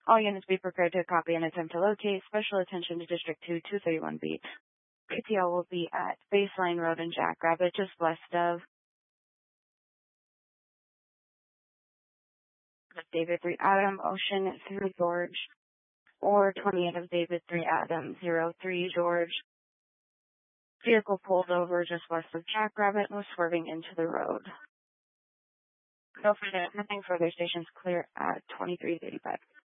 All units be prepared to copy and attempt to locate. Special attention to District 2, 231B. ATL will be at Baseline Road and Jackrabbit, just west of David 3 Adam, Ocean through George, or 28 of David 3 Adam, 03 George. Vehicle pulled over just west of Jackrabbit and was swerving into the road. Nothing further. Station's clear at 2385.